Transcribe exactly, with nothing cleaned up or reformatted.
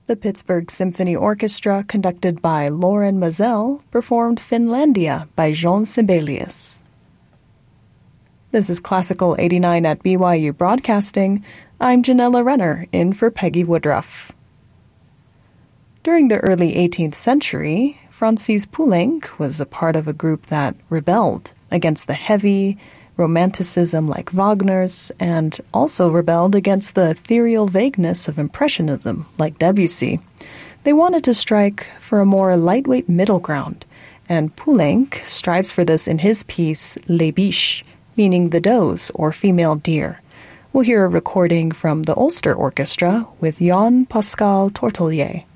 The Pittsburgh Symphony Orchestra, conducted by Loren Maazel, performed Finlandia by Jean Sibelius. This is Classical eighty-nine at B Y U Broadcasting. I'm Janella Renner, in for Peggy Woodruff. During the early eighteenth century, Francis Poulenc was a part of a group that rebelled against the heavy romanticism like Wagner's, and also rebelled against the ethereal vagueness of Impressionism like Debussy. They wanted to strike for a more lightweight middle ground, and Poulenc strives for this in his piece Les Biches, meaning the does or female deer. We'll hear a recording from the Ulster Orchestra with Jan Pascal Tortelier.